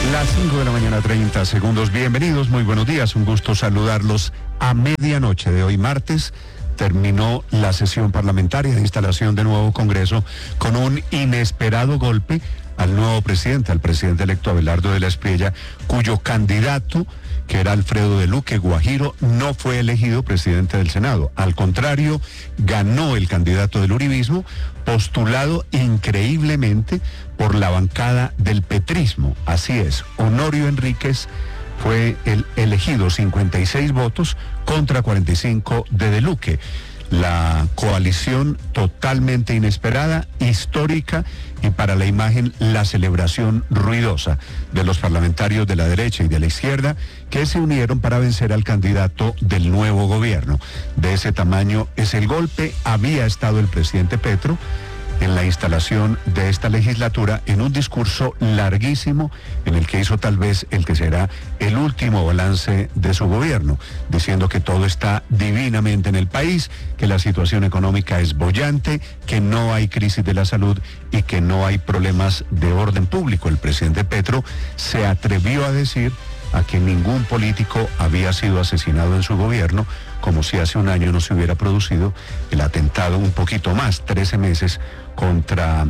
Las 5 de la mañana, 30 segundos. Bienvenidos, muy buenos días. Un gusto saludarlos. A medianoche de hoy martes terminó la sesión parlamentaria de instalación del nuevo Congreso con un inesperado golpe al nuevo presidente, al presidente electo Abelardo de la Espriella, cuyo candidato, que era Alfredo de Luque Guajiro, no fue elegido presidente del Senado. Al contrario, ganó el candidato del uribismo, postulado increíblemente por la bancada del petrismo. Así es, Honorio Enríquez fue el elegido, 56 votos contra 45 de Luque. La coalición totalmente inesperada, histórica, y para la imagen la celebración ruidosa de los parlamentarios de la derecha y de la izquierda que se unieron para vencer al candidato del nuevo gobierno. De ese tamaño es el golpe. Había estado el presidente Petro en la instalación de esta legislatura en un discurso larguísimo en el que hizo tal vez el que será el último balance de su gobierno, diciendo que todo está divinamente en el país, que la situación económica es boyante, que no hay crisis de la salud y que no hay problemas de orden público. El presidente Petro se atrevió a decir a que ningún político había sido asesinado en su gobierno, como si hace un año no se hubiera producido el atentado, un poquito más, 13 meses, contra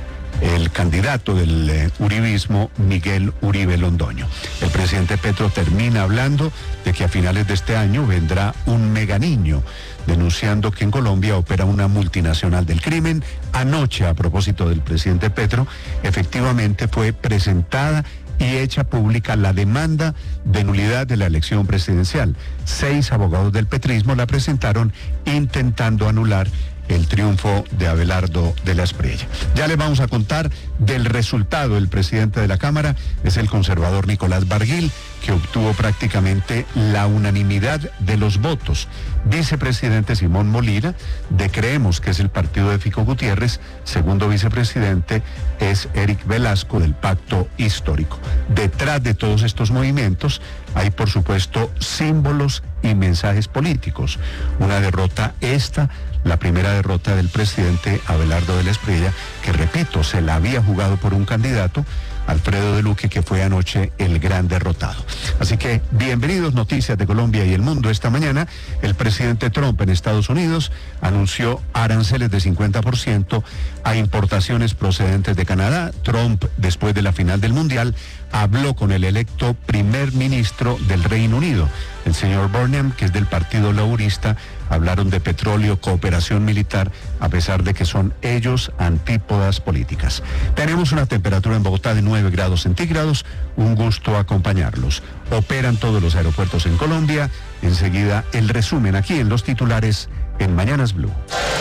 el candidato del uribismo, Miguel Uribe Londoño. El presidente Petro termina hablando de que a finales de este año vendrá un meganiño, denunciando que en Colombia opera una multinacional del crimen. Anoche, a propósito del presidente Petro, efectivamente fue presentada y hecha pública la demanda de nulidad de la elección presidencial. 6 abogados del petrismo la presentaron intentando anular el triunfo de Abelardo de la Espriella. Ya les vamos a contar del resultado. El presidente de la Cámara es el conservador Nicolás Barguil, que obtuvo prácticamente la unanimidad de los votos. Vicepresidente Simón Molina, de Creemos, que es el partido de Fico Gutiérrez. Segundo vicepresidente es Eric Velasco, del Pacto Histórico. Detrás de todos estos movimientos hay, por supuesto, símbolos y mensajes políticos. Una derrota la primera derrota del presidente Abelardo de la Espriella, que, repito, se la había jugado por un candidato, Alfredo de Luque, que fue anoche el gran derrotado. Así que, bienvenidos, noticias de Colombia y el mundo. Esta mañana, el presidente Trump en Estados Unidos anunció aranceles de 50% a importaciones procedentes de Canadá. Trump, después de la final del Mundial, habló con el electo primer ministro del Reino Unido, el señor Burnham, que es del Partido Laborista. Hablaron de petróleo, cooperación militar, a pesar de que son ellos antípodas políticas. Tenemos una temperatura en Bogotá de 9 grados centígrados. Un gusto acompañarlos. Operan todos los aeropuertos en Colombia. Enseguida el resumen aquí en los titulares en Mañanas Blue.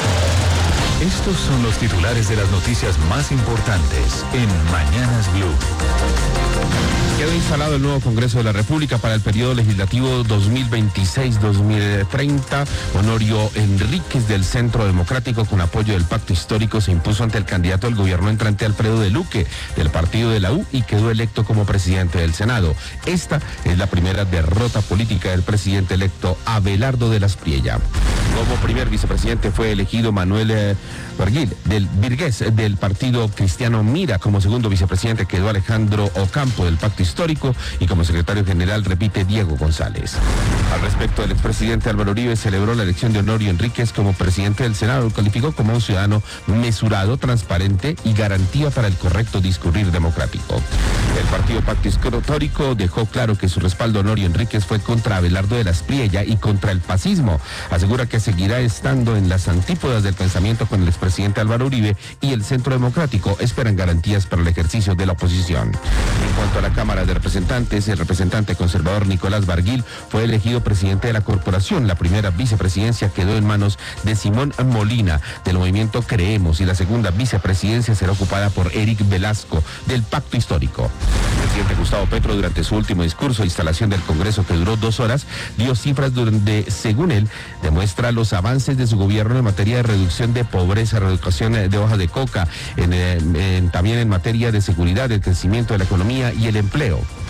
Estos son los titulares de las noticias más importantes en Mañanas Blue. Quedó instalado el nuevo Congreso de la República para el periodo legislativo 2026-2030. Honorio Enríquez, del Centro Democrático, con apoyo del Pacto Histórico, se impuso ante el candidato del gobierno entrante Alfredo de Luque, del partido de la U, y quedó electo como presidente del Senado. Esta es la primera derrota política del presidente electo Abelardo de la Espriella. Como primer vicepresidente fue elegido Manuel Barguil, del partido Cristiano Mira. Como segundo vicepresidente quedó Alejandro Ocampo, del Pacto Histórico, y como secretario general repite Diego González. Al respecto, el expresidente Álvaro Uribe celebró la elección de Honorio Enríquez como presidente del Senado. Lo calificó como un ciudadano mesurado, transparente y garantía para el correcto discurrir democrático. El partido Pacto Histórico dejó claro que su respaldo a Honorio Enríquez fue contra Abelardo de la Espriella y contra el fascismo. Asegura que seguirá estando en las antípodas del pensamiento con el expresidente Álvaro Uribe, y el Centro Democrático esperan garantías para el ejercicio de la oposición. En cuanto a la Cámara de Representantes, el representante conservador Nicolás Barguil fue elegido presidente de la corporación. La primera vicepresidencia quedó en manos de Simón Molina, del movimiento Creemos, y la segunda vicepresidencia será ocupada por Eric Velasco, del Pacto Histórico. El presidente Gustavo Petro, durante su último discurso de instalación del Congreso, que duró 2 horas, dio cifras donde, según él, demuestra los avances de su gobierno en materia de reducción de pobreza, erradicación de hoja de coca, también en materia de seguridad, el crecimiento de la economía y el empleo.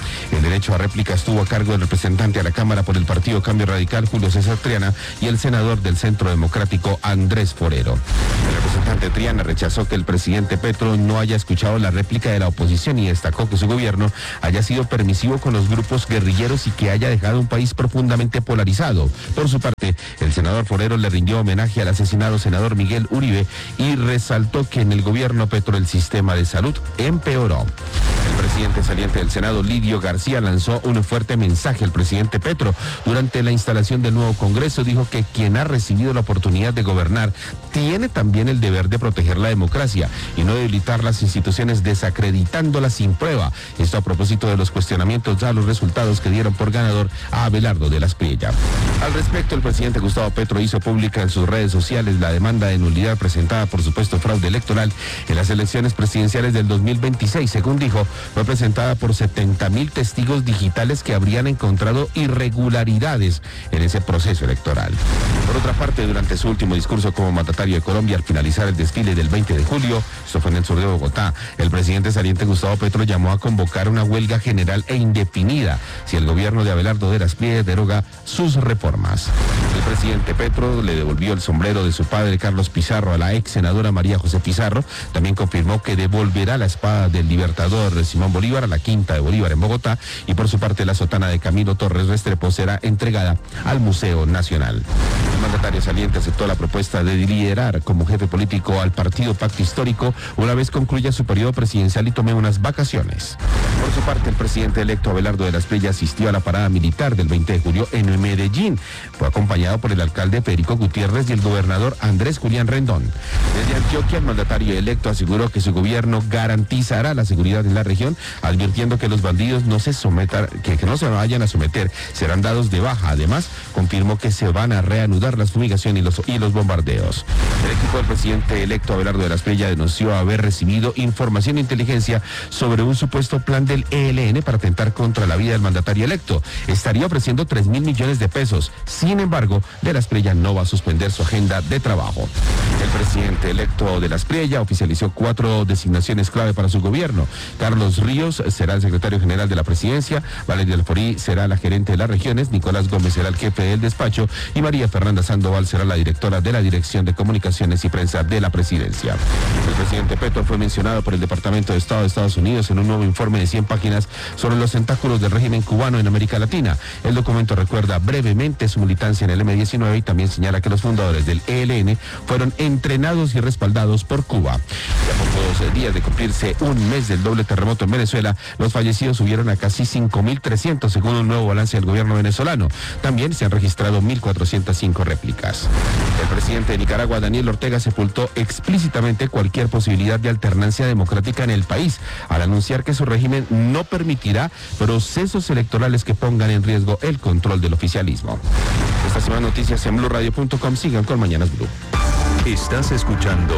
El derecho a réplica estuvo a cargo del representante a la Cámara por el Partido Cambio Radical, Julio César Triana, y el senador del Centro Democrático, Andrés Forero. El representante Triana rechazó que el presidente Petro no haya escuchado la réplica de la oposición y destacó que su gobierno haya sido permisivo con los grupos guerrilleros y que haya dejado un país profundamente polarizado. Por su parte, el senador Forero le rindió homenaje al asesinado senador Miguel Uribe y resaltó que en el gobierno Petro el sistema de salud empeoró. El presidente saliente del Senado, Lidio García, lanzó un fuerte mensaje al presidente Petro. Durante la instalación del nuevo Congreso dijo que quien ha recibido la oportunidad de gobernar tiene también el deber de proteger la democracia y no debilitar las instituciones desacreditándolas sin prueba. Esto a propósito de los cuestionamientos a los resultados que dieron por ganador a Abelardo de la Espriella. Al respecto, el presidente Gustavo Petro hizo pública en sus redes sociales la demanda de nulidad presentada por supuesto fraude electoral en las elecciones presidenciales del 2026. Según dijo, fue presentada por 70.000 testigos digitales que habrían encontrado irregularidades en ese proceso electoral. Por otra parte, durante su último discurso como mandatario de Colombia al finalizar el desfile del 20 de julio, esto fue en el sur de Bogotá, el presidente saliente Gustavo Petro llamó a convocar una huelga general e indefinida si el gobierno de Abelardo de la Espriella deroga sus reformas. El presidente Petro le devolvió el sombrero de su padre Carlos Pizarro a la ex senadora María José Pizarro. También confirmó que devolverá la espada del libertador Simón Bolívar a la Quinta de Bolívar en Bogotá, y por su parte la sotana de Camilo Torres Restrepo será entregada al Museo Nacional. El mandatario saliente aceptó la propuesta de liderar como jefe político al partido Pacto Histórico una vez concluya su periodo presidencial y tome unas vacaciones. Por su parte, el presidente electo Abelardo de la Espriella asistió a la parada militar del 20 de julio en Medellín. Fue acompañado por el alcalde Federico Gutiérrez y el gobernador Andrés Julián Rendón. Desde Antioquia, el mandatario electo aseguró que su gobierno garantizará la seguridad en la región, advirtiendo que los bandidos no se vayan a someter, serán dados de baja. Además, confirmó que se van a reanudar las fumigaciones y los bombardeos. El equipo del presidente electo Abelardo de la Espriella denunció haber recibido información de inteligencia sobre un supuesto plan del ELN para atentar contra la vida del mandatario electo. Estaría ofreciendo 3.000 millones de pesos. Sin embargo, de la Espriella no va a suspender su agenda de trabajo. El presidente electo de la Espriella oficializó 4 designaciones clave para su gobierno. Carlos Ríos será el secretario general de la presidencia, Valeria Alforí será la gerente de las regiones, Nicolás Gómez será el jefe del despacho y María Fernanda Sandoval será la directora de la Dirección de Comunicaciones y Prensa de la presidencia. El presidente Petro fue mencionado por el Departamento de Estado de Estados Unidos en un nuevo informe de 100 páginas sobre los tentáculos del régimen cubano en América Latina. El documento recuerda brevemente su militancia en el M-19 y también señala que los fundadores del ELN fueron entrenados y respaldados por Cuba. Y a pocos días de cumplirse un mes del doble terremoto en Venezuela, los fallecidos subieron a casi 5.300 según un nuevo balance del gobierno venezolano. También se han registrado 1.405 réplicas. El presidente de Nicaragua, Daniel Ortega, sepultó explícitamente cualquier posibilidad de alternancia democrática en el país, al anunciar que su régimen no permitirá procesos electorales que pongan en riesgo el control del oficialismo. Estas son las noticias en BluRadio.com. Sigan con Mañanas Blue. Estás escuchando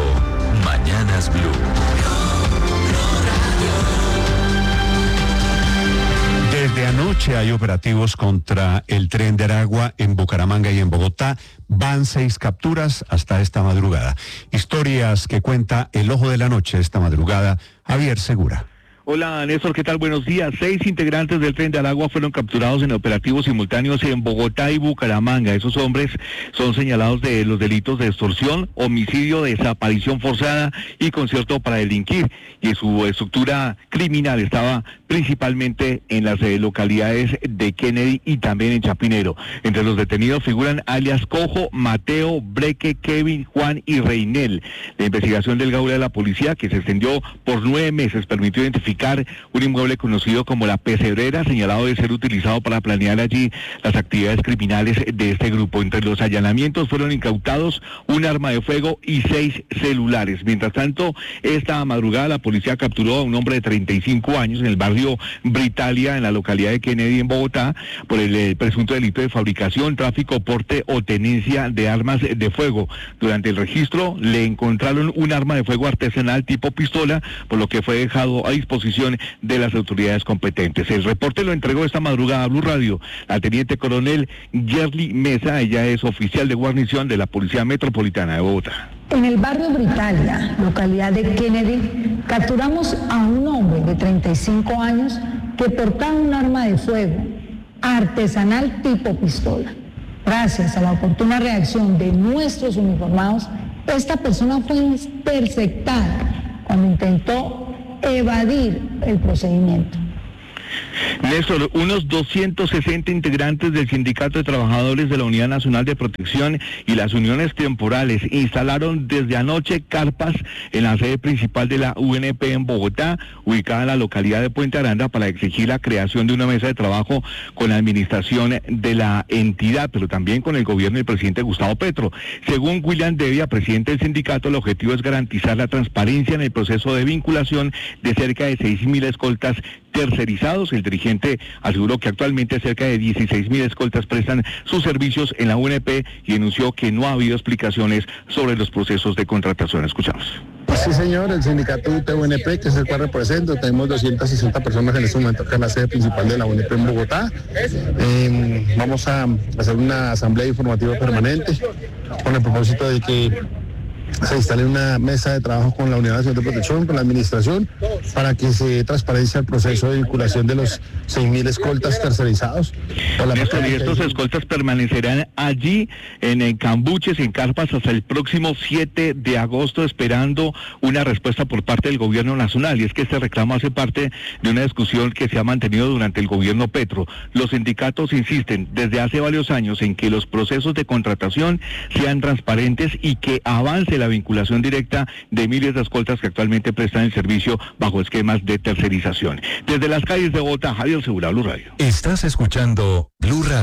Mañanas Blue. Desde anoche hay operativos contra el Tren de Aragua en Bucaramanga y en Bogotá. Van 6 capturas hasta esta madrugada. Historias que cuenta el Ojo de la Noche esta madrugada, Javier Segura. Hola Néstor, ¿qué tal? Buenos días. 6 integrantes del Tren de Aragua fueron capturados en operativos simultáneos en Bogotá y Bucaramanga. Esos hombres son señalados de los delitos de extorsión, homicidio, desaparición forzada y concierto para delinquir. Y su estructura criminal estaba principalmente en las localidades de Kennedy y también en Chapinero. Entre los detenidos figuran alias Cojo, Mateo, Breque, Kevin, Juan y Reinel. La investigación del Gaula de la policía, que se extendió por 9 meses, permitió identificar un inmueble conocido como La Pesebrera, señalado de ser utilizado para planear allí las actividades criminales de este grupo. Entre los allanamientos fueron incautados un arma de fuego y 6 celulares. Mientras tanto, esta madrugada la policía capturó a un hombre de 35 años en el barrio Britalia, en la localidad de Kennedy, en Bogotá, por el presunto delito de fabricación, tráfico, porte o tenencia de armas de fuego. Durante el registro le encontraron un arma de fuego artesanal tipo pistola, por lo que fue dejado a disposición disposición de las autoridades competentes. El reporte lo entregó esta madrugada a Blue Radio la teniente coronel Yerly Mesa. Ella es oficial de guarnición de la Policía Metropolitana de Bogotá. En el barrio Britalia, localidad de Kennedy, capturamos a un hombre de 35 años que portaba un arma de fuego artesanal tipo pistola. Gracias a la oportuna reacción de nuestros uniformados, esta persona fue interceptada cuando intentó evadir el procedimiento. Néstor, unos 260 integrantes del Sindicato de Trabajadores de la Unidad Nacional de Protección y las uniones temporales instalaron desde anoche carpas en la sede principal de la UNP en Bogotá, ubicada en la localidad de Puente Aranda, para exigir la creación de una mesa de trabajo con la administración de la entidad, pero también con el gobierno del presidente Gustavo Petro. Según William Devia, presidente del sindicato, el objetivo es garantizar la transparencia en el proceso de vinculación de cerca de 6.000 escoltas tercerizados. El dirigente aseguró que actualmente cerca de 16.000 escoltas prestan sus servicios en la UNP y denunció que no ha habido explicaciones sobre los procesos de contratación. Escuchamos. Sí, señor, el sindicato de UNP, que es el cual represento, tenemos 260 personas en este momento acá en la sede principal de la UNP en Bogotá. Vamos a hacer una asamblea informativa permanente con el propósito de que se instale una mesa de trabajo con la Unidad Nacional de Protección, con la administración, para que se dé transparencia al proceso de vinculación de los 6.000 escoltas tercerizados. Y estos escoltas permanecerán allí en cambuches, en carpas, hasta el próximo 7 de agosto, esperando una respuesta por parte del gobierno nacional. Y es que este reclamo hace parte de una discusión que se ha mantenido durante el gobierno Petro. Los sindicatos insisten desde hace varios años en que los procesos de contratación sean transparentes y que avance la vinculación directa de miles de escoltas que actualmente prestan el servicio bajo esquemas de tercerización. Desde las calles de Bogotá, Javier Segura, Blue Radio. Estás escuchando Blue Radio.